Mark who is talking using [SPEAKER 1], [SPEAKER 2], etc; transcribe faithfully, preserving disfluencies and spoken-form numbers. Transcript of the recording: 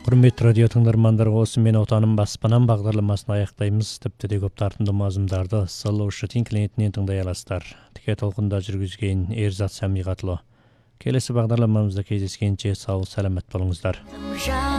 [SPEAKER 1] Құрметті радио тыңдармандар, осы мен отаным баспанам бағдарламасын аяқтаймыз. Тіпті де көп тартымды мазымдарды сайлаушы тинклинетінен тыңдай аласыздар. Тіке толқында жүргізген Ерзат Самиғатұлы. Келесі бағдарламамызда кездескенше сау, сәлемет болыңыздар.